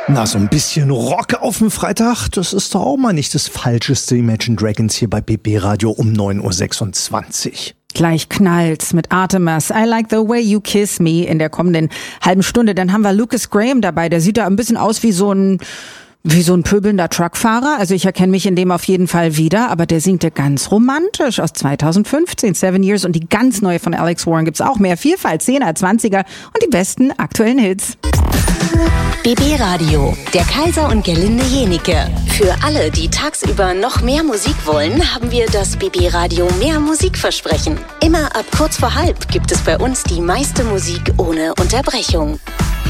Na, so ein bisschen Rock auf dem Freitag, das ist doch auch mal nicht das Falscheste. Imagine Dragons hier bei BB Radio um 9.26 Uhr. Gleich knallt's mit Artemis. I Like the Way You Kiss Me in der kommenden halben Stunde. Dann haben wir Lucas Graham dabei. Der sieht da ein bisschen aus wie so ein pöbelnder Truckfahrer. Also ich erkenne mich in dem auf jeden Fall wieder. Aber der singte ganz romantisch aus 2015, 7 Years. Und die ganz neue von Alex Warren gibt's auch. Mehr Vielfalt, 10er, 20er und die besten aktuellen Hits. BB Radio, der Kaiser und Gerlinde Jenike. Für alle, die tagsüber noch mehr Musik wollen, haben wir das BB Radio Mehr Musikversprechen. Immer ab kurz vor halb gibt es bei uns die meiste Musik ohne Unterbrechung.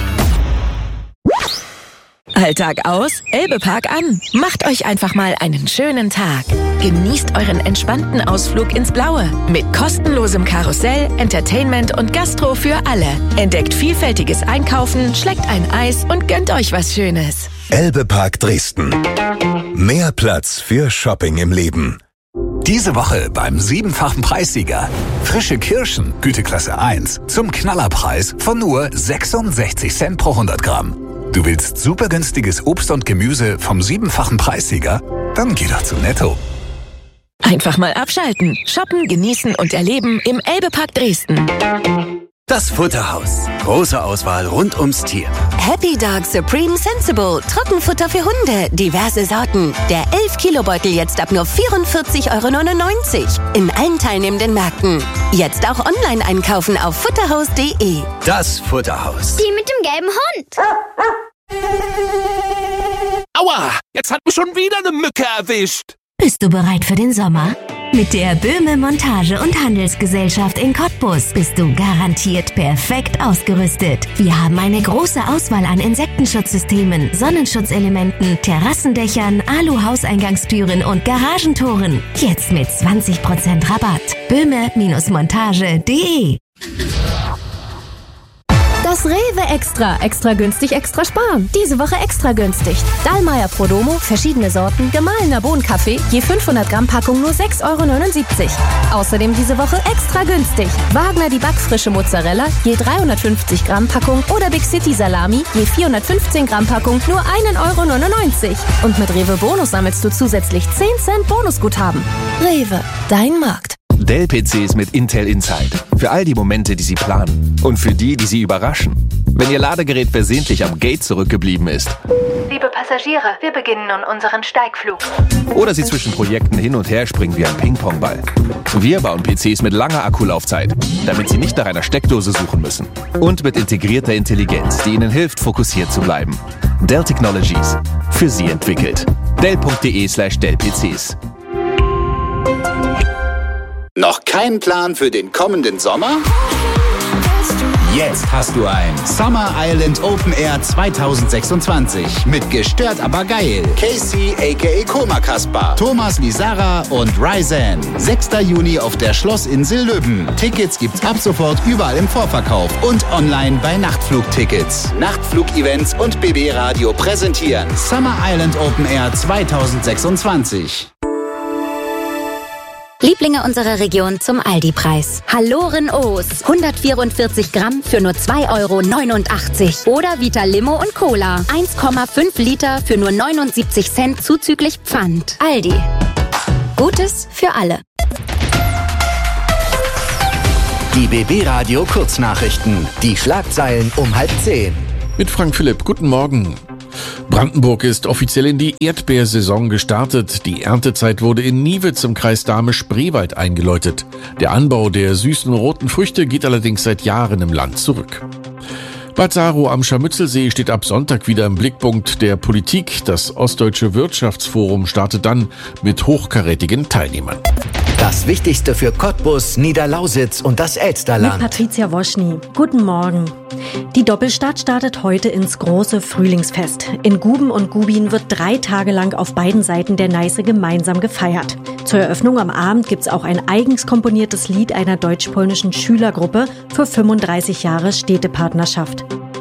Alltag aus, Elbepark an. Macht euch einfach mal einen schönen Tag. Genießt euren entspannten Ausflug ins Blaue. Mit kostenlosem Karussell, Entertainment und Gastro für alle. Entdeckt vielfältiges Einkaufen, schleckt ein Eis und gönnt euch was Schönes. Elbepark Dresden. Mehr Platz für Shopping im Leben. Diese Woche beim 7-fachen Preissieger. Frische Kirschen, Güteklasse 1, zum Knallerpreis von nur 66 Cent pro 100 Gramm. Du willst super günstiges Obst und Gemüse vom 7-fachen Preissieger? Dann geh doch zu Netto. Einfach mal abschalten, shoppen, genießen und erleben im Elbepark Dresden. Das Futterhaus. Große Auswahl rund ums Tier. Happy Dog Supreme Sensible. Trockenfutter für Hunde. Diverse Sorten. Der 11-Kilo-Beutel jetzt ab nur 44,99 € in allen teilnehmenden Märkten. Jetzt auch online einkaufen auf futterhaus.de. Das Futterhaus. Die mit dem gelben Hund. Aua, jetzt hat mich schon wieder eine Mücke erwischt. Bist du bereit für den Sommer? Mit der Böhme Montage- und Handelsgesellschaft in Cottbus bist du garantiert perfekt ausgerüstet. Wir haben eine große Auswahl an Insektenschutzsystemen, Sonnenschutzelementen, Terrassendächern, Alu-Hauseingangstüren und Garagentoren. Jetzt mit 20% Rabatt. Böhme-montage.de. Das Rewe Extra. Extra günstig, extra sparen. Diese Woche extra günstig. Dallmayr Prodomo, verschiedene Sorten, gemahlener Bohnenkaffee, je 500 Gramm Packung nur 6,79 €. Außerdem diese Woche extra günstig. Wagner die backfrische Mozzarella, je 350 Gramm Packung oder Big City Salami, je 415 Gramm Packung nur 1,99 €. Und mit Rewe Bonus sammelst du zusätzlich 10 Cent Bonusguthaben. Rewe, dein Markt. Dell-PCs mit Intel Inside. Für all die Momente, die Sie planen. Und für die Sie überraschen. Wenn Ihr Ladegerät versehentlich am Gate zurückgeblieben ist. Liebe Passagiere, wir beginnen nun unseren Steigflug. Oder Sie zwischen Projekten hin und her springen wie ein Ping-Pong-Ball. Wir bauen PCs mit langer Akkulaufzeit, damit Sie nicht nach einer Steckdose suchen müssen. Und mit integrierter Intelligenz, die Ihnen hilft, fokussiert zu bleiben. Dell Technologies. Für Sie entwickelt. Dell.de/Dell-PCs. Noch kein Plan für den kommenden Sommer? Jetzt hast du ein Summer Island Open Air 2026 mit Gestört aber geil. Casey aka Koma Kaspar, Thomas Lizara und Ryzen. 6. Juni auf der Schlossinsel Löben. Tickets gibt's ab sofort überall im Vorverkauf und online bei Nachtflugtickets. Nachtflug-Events und BB Radio präsentieren Summer Island Open Air 2026. Lieblinge unserer Region zum Aldi-Preis. Halloren O's. 144 Gramm für nur 2,89 €. Oder Vita Limo und Cola. 1,5 Liter für nur 79 Cent zuzüglich Pfand. Aldi. Gutes für alle. Die BB Radio Kurznachrichten. Die Schlagzeilen um 9:30. Mit Frank Philipp, guten Morgen. Brandenburg ist offiziell in die Erdbeersaison gestartet. Die Erntezeit wurde in Niewitz im Kreis Dahme-Spreewald eingeläutet. Der Anbau der süßen roten Früchte geht allerdings seit Jahren im Land zurück. Bad Saro am Scharmützelsee steht ab Sonntag wieder im Blickpunkt der Politik. Das Ostdeutsche Wirtschaftsforum startet dann mit hochkarätigen Teilnehmern. Das Wichtigste für Cottbus, Niederlausitz und das Elsterland. Mit Patricia Woschny. Guten Morgen. Die Doppelstadt startet heute ins große Frühlingsfest. In Guben und Gubin wird 3 Tage lang auf beiden Seiten der Neiße gemeinsam gefeiert. Zur Eröffnung am Abend gibt's auch ein eigens komponiertes Lied einer deutsch-polnischen Schülergruppe für 35 Jahre Städtepartnerschaft.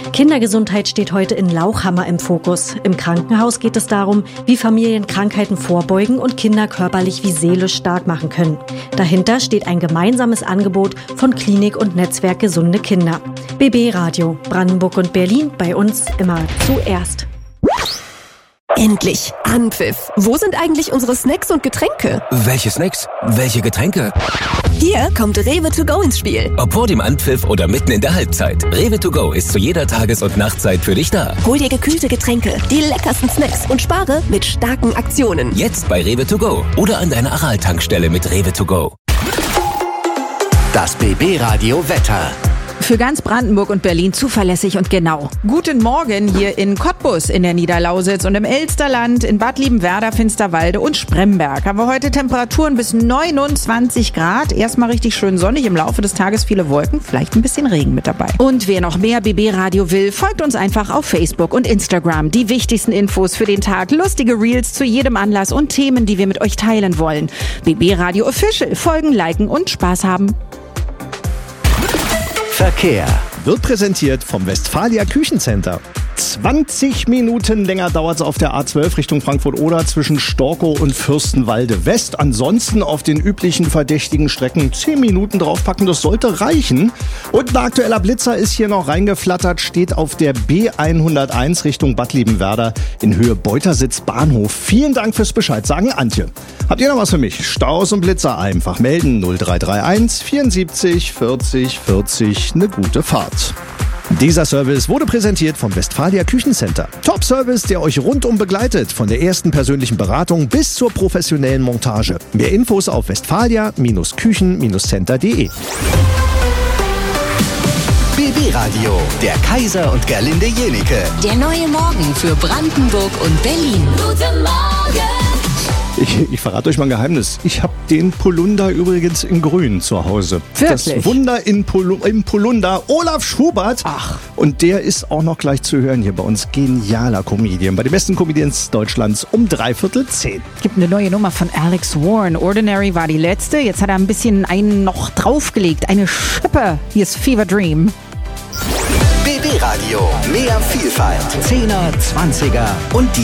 Kindergesundheit steht heute in Lauchhammer im Fokus. Im Krankenhaus geht es darum, wie Familien Krankheiten vorbeugen und Kinder körperlich wie seelisch stark machen können. Dahinter steht ein gemeinsames Angebot von Klinik und Netzwerk Gesunde Kinder. BB Radio, Brandenburg und Berlin, bei uns immer zuerst. Endlich Anpfiff. Wo sind eigentlich unsere Snacks und Getränke? Welche Snacks? Welche Getränke? Hier kommt Rewe to go ins Spiel. Ob vor dem Anpfiff oder mitten in der Halbzeit. Rewe to go ist zu jeder Tages- und Nachtzeit für dich da. Hol dir gekühlte Getränke, die leckersten Snacks und spare mit starken Aktionen. Jetzt bei Rewe to go oder an deiner Aral-Tankstelle mit Rewe to go. Das BB Radio Wetter. Für ganz Brandenburg und Berlin zuverlässig und genau. Guten Morgen hier in Cottbus in der Niederlausitz und im Elsterland, in Bad Liebenwerda, Finsterwalde und Spremberg. Haben wir heute Temperaturen bis 29 Grad. Erstmal richtig schön sonnig, im Laufe des Tages viele Wolken, vielleicht ein bisschen Regen mit dabei. Und wer noch mehr BB Radio will, folgt uns einfach auf Facebook und Instagram. Die wichtigsten Infos für den Tag, lustige Reels zu jedem Anlass und Themen, die wir mit euch teilen wollen. BB Radio Official, folgen, liken und Spaß haben. Verkehr wird präsentiert vom Westfalia Küchencenter. 20 Minuten länger dauert es auf der A12 Richtung Frankfurt-Oder zwischen Storkow und Fürstenwalde West. Ansonsten auf den üblichen verdächtigen Strecken 10 Minuten draufpacken, das sollte reichen. Und ein aktueller Blitzer ist hier noch reingeflattert, steht auf der B101 Richtung Bad Liebenwerda in Höhe Beutersitz Bahnhof. Vielen Dank fürs Bescheid sagen, Antje. Habt ihr noch was für mich? Staus und Blitzer einfach melden 0331 74 40 40. Eine gute Fahrt. Dieser Service wurde präsentiert vom Westfalia Küchencenter. Top-Service, der euch rundum begleitet, von der ersten persönlichen Beratung bis zur professionellen Montage. Mehr Infos auf westfalia-küchen-center.de. BB Radio, der Kaiser und Gerlinde Jenike. Der neue Morgen für Brandenburg und Berlin. Guten Morgen! Ich verrate euch mal ein Geheimnis. Ich habe den Polunder übrigens in grün zu Hause. Wirklich? Das Wunder im Polunder, Olaf Schubert. Ach. Und der ist auch noch gleich zu hören hier bei uns. Genialer Comedian. Bei den besten Comedians Deutschlands um 9:45. Gibt eine neue Nummer von Alex Warren. Ordinary war die letzte. Jetzt hat er ein bisschen einen noch draufgelegt. Eine Schippe. Hier ist Fever Dream. BB Radio, mehr Vielfalt. 10er, 20er und die